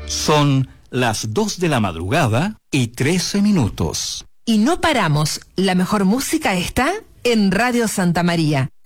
Son las 2 de la madrugada y 13 minutos. Y no paramos. La mejor música está en Radio Santa María.